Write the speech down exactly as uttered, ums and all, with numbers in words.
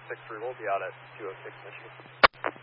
six three, we'll be out at two oh six Michigan.